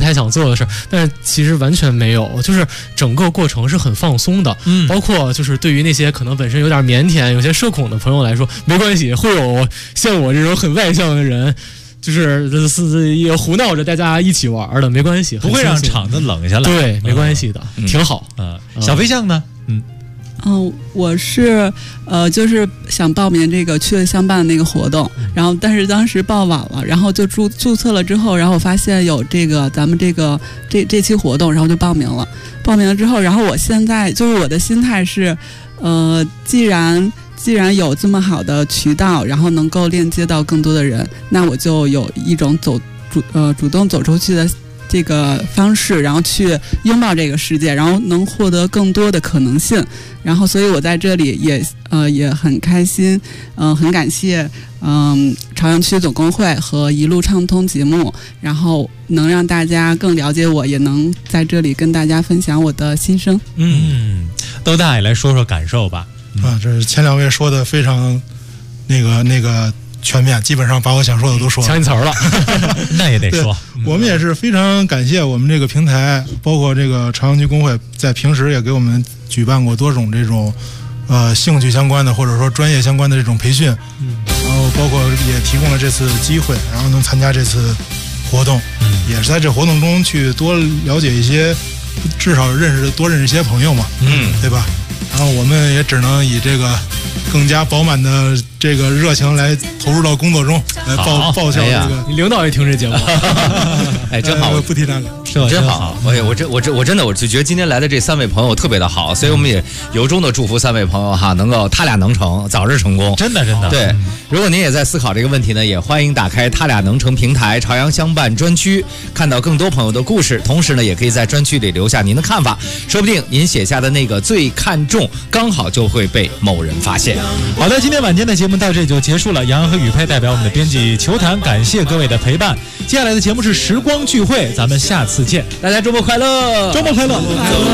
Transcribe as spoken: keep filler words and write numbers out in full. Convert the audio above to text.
太想做的事儿，但是其实完全没有，就是整个过程是很放松的。嗯，包括就是对于那些可能本身有点腼腆、有些社恐的朋友来说，没关系，会有像我这种很外向的人。就是是也胡闹着大家一起玩的，没关系， 不会让场子冷下来。 对，没关系的，嗯、挺好。 嗯，小飞象呢？嗯嗯，我是呃，就是想报名这个趣味相伴的那个活动，然后但是当时报晚了，然后就注注册了之后，然后我发现有这个咱们这个这这期活动，然后就报名了。报名了之后，然后我现在就是我的心态是，呃，既然。既然有这么好的渠道，然后能够链接到更多的人，那我就有一种走主呃主动走出去的这个方式，然后去拥抱这个世界，然后能获得更多的可能性。然后，所以我在这里也呃也很开心，嗯、呃，很感谢嗯、呃、朝阳区总工会和一路畅通节目，然后能让大家更了解我，也能在这里跟大家分享我的心声。 嗯，豆大也来说说感受吧。 啊，这是前两位说的非常那个那个全面，基本上把我想说的都说了， 抢你词儿了。 那也得说， 我们也是非常感谢我们这个平台，包括这个朝阳区工会，在平时也给我们举办过多种这种呃兴趣相关的或者说专业相关的这种培训，嗯，然后包括也提供了这次机会，然后能参加这次活动，嗯，也是在这活动中去多了解一些，至少认识多认识一些朋友嘛，嗯，对吧？然后我们也只能以这个更加饱满的这个热情来投入到工作中，来报报效这个。 你领导也听这节目， 哎，真好， 呃、不提那个， 真好。我也我这我这我真的我就觉得今天来的这三位朋友特别的好，所以我们也由衷的祝福三位朋友哈，能够他俩能成，早日成功。 真的真的。 对，如果您也在思考这个问题呢，也欢迎打开他俩能成平台朝阳相伴专区，看到更多朋友的故事，同时呢，也可以在专区里留下您的看法，说不定您写下的那个最看重。刚好就会被某人发现。 好的，今天晚间的节目到这里就结束了。杨洋和宇佩代表我们的编辑球坛，感谢各位的陪伴。接下来的节目是时光聚会，咱们下次见， 大家周末快乐， 周末快乐。